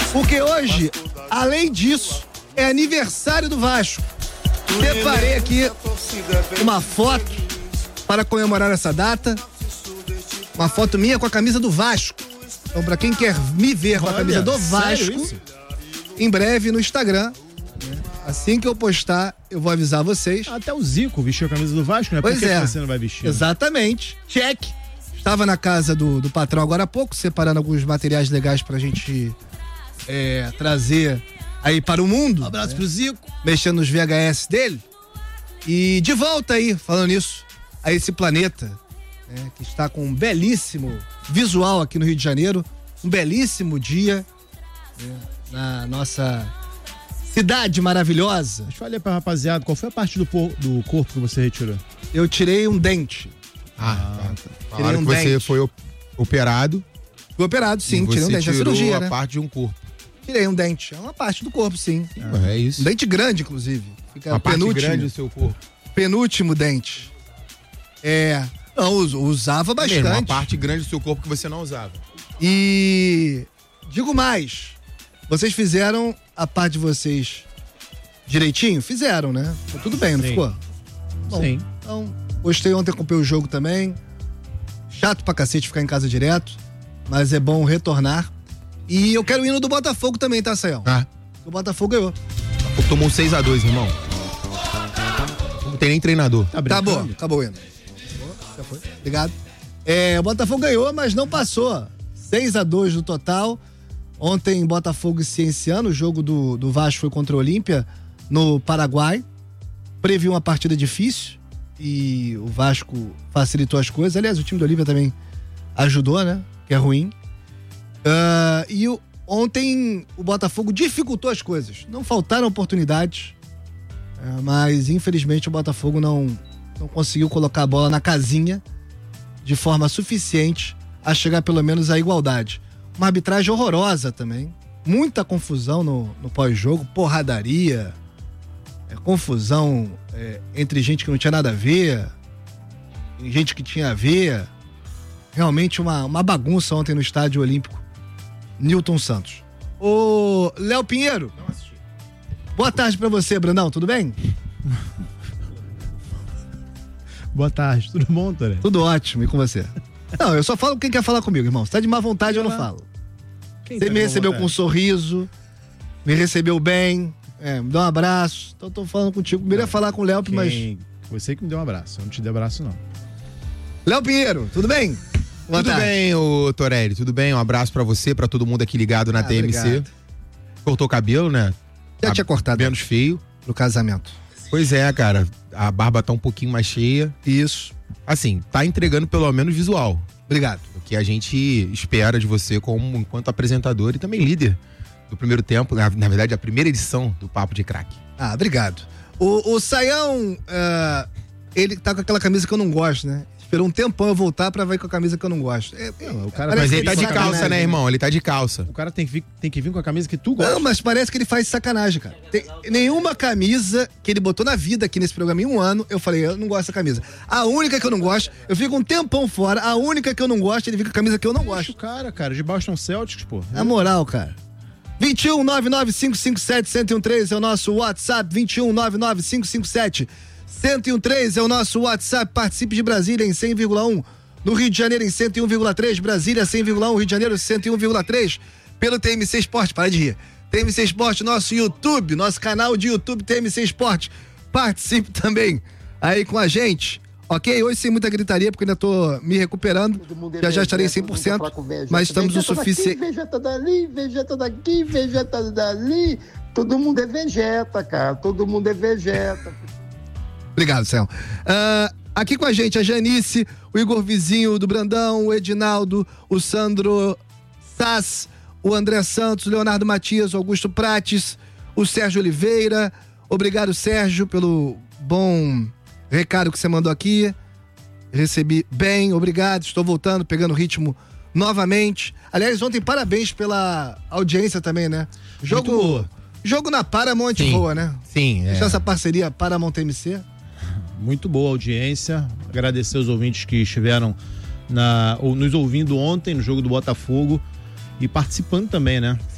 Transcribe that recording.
Porque hoje, além disso, é aniversário do Vasco. Separei aqui uma foto para comemorar essa data. Uma foto minha com a camisa do Vasco. Então, pra quem quer me ver com a camisa do Vasco, em breve no Instagram, assim que eu postar, eu vou avisar vocês. Até o Zico vestiu a camisa do Vasco, né? Pois Por que é. você não vai vestir? Exatamente. Check. Estava na casa do patrão agora há pouco, separando alguns materiais legais pra gente trazer aí para o mundo. Um abraço pro Zico. Mexendo nos VHS dele. E de volta aí, falando nisso, a esse planeta, que está com um belíssimo visual aqui no Rio de Janeiro, um belíssimo dia na nossa cidade maravilhosa. Deixa eu falar pra rapaziada, qual foi a parte do corpo que você retirou? Eu tirei um dente. Falaram que você foi operado. Fui operado, sim, tirei um dente. É tirou cirurgia, a né? parte de um corpo. Tirei um dente. É uma parte do corpo, sim. É isso. Um dente grande, inclusive. Fica Uma parte grande do seu corpo. Penúltimo dente. Não, usava bastante. Uma parte grande do seu corpo que você não usava. E digo mais, vocês fizeram a parte de vocês direitinho? Fizeram, né? Ficou tudo bem, não Sim. ficou? Bom, Sim. então, gostei ontem, acompanhei o jogo também. Chato pra cacete ficar em casa direto, mas é bom retornar. E eu quero o hino do Botafogo também, tá, Sayão? O Botafogo ganhou. Tomou 6-2, irmão. Não tem nem treinador. Acabou o hino. Já foi. Obrigado. O Botafogo ganhou, mas não passou. 6-2 no total. Ontem, Botafogo e Cienciano, o jogo do Vasco foi contra o Olímpia, no Paraguai. Previu uma partida difícil e o Vasco facilitou as coisas. Aliás, o time do Olímpia também ajudou, né? Que é ruim. Ontem o Botafogo dificultou as coisas. Não faltaram oportunidades, mas infelizmente o Botafogo não conseguiu colocar a bola na casinha de forma suficiente a chegar pelo menos à igualdade. Uma arbitragem horrorosa também. Muita confusão no pós-jogo, porradaria, confusão entre gente que não tinha nada a ver, e gente que tinha a ver. Realmente uma bagunça ontem no Estádio Olímpico Newton Santos. Ô, Léo Pinheiro. Não assisti. Boa tarde pra você, Brandão, tudo bem? Boa tarde, tudo bom, Toré? Tudo ótimo, e com você? Não, eu só falo quem quer falar comigo, irmão. Se tá de má vontade, eu não falo. Você me recebeu com um sorriso, me recebeu bem, me deu um abraço. Então tô falando contigo. Primeiro ia falar com o Léo, mas... Você que me deu um abraço, eu não te dei abraço, não. Léo Pinheiro, tudo bem? Boa Tudo tarde. bem, ô Torelli, tudo bem? Um abraço pra você, pra todo mundo aqui ligado na TMC. Obrigado. Cortou o cabelo, né? Já tinha cortado. Menos feio. No casamento. Pois é, cara. A barba tá um pouquinho mais cheia. Isso. Assim, tá entregando pelo menos visual. Obrigado. O que a gente espera de você enquanto apresentador e também líder do primeiro tempo, na verdade, a primeira edição do Papo de Craque. Obrigado. O Saião, ele tá com aquela camisa que eu não gosto, né? Esperou um tempão eu voltar pra ver com a camisa que eu não gosto. O cara Mas ele tá de sacanagem, calça, né, irmão? Ele tá de calça. O cara tem que vir com a camisa que tu gosta. Não, mas parece que ele faz sacanagem, cara. Tem nenhuma camisa que ele botou na vida aqui nesse programa em um ano, eu falei, eu não gosto dessa camisa. A única que eu não gosto, eu fico um tempão fora, a única que eu não gosto, ele fica com a camisa que eu não gosto. O cara, de Boston Celtics, pô. Na moral, cara. 21 99557 1013 é o nosso WhatsApp, 21 99557 1013 é o nosso WhatsApp. Participe de Brasília em 100,1, no Rio de Janeiro em 101,3, Brasília 100,1, Rio de Janeiro 101,3, pelo TMC Esporte, para de rir. TMC Esporte, nosso YouTube, nosso canal de YouTube TMC Esporte. Participe também aí com a gente. Ok? Hoje sem muita gritaria, porque ainda tô me recuperando. Já estarei 100%, mas estamos o suficiente. Vegeta dali, vegeta daqui, vegeta dali. Todo mundo é vegeta, cara. Todo mundo é vegeta. Obrigado, Céu. Aqui com a gente a Janice, o Igor Vizinho do Brandão, o Edinaldo, o Sandro Sass, o André Santos, o Leonardo Matias, o Augusto Prates, o Sérgio Oliveira. Obrigado, Sérgio, pelo bom recado que você mandou aqui. Recebi bem, obrigado. Estou voltando, pegando ritmo novamente. Aliás, ontem parabéns pela audiência também, né? Jogo na Paramount boa, né? Sim, Deixar essa parceria Paramount-MC. Muito boa audiência. Agradecer os ouvintes que estiveram nos ouvindo ontem no jogo do Botafogo e participando também, né?